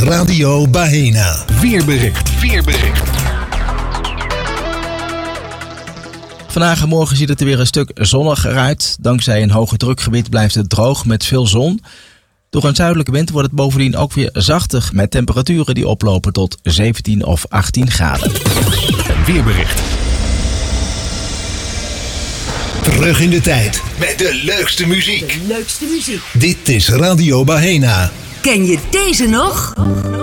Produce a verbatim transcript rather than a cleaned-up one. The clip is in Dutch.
Radio Bahena. Weerbericht. Weerbericht. Vandaag en morgen ziet het er weer een stuk zonniger uit. Dankzij een hoge drukgebied blijft het droog met veel zon. Door een zuidelijke wind wordt het bovendien ook weer zachter met temperaturen die oplopen tot zeventien of achttien graden. Weerbericht. Terug in de tijd met de leukste muziek. De leukste muziek. Dit is Radio Bahena. Ken je deze nog?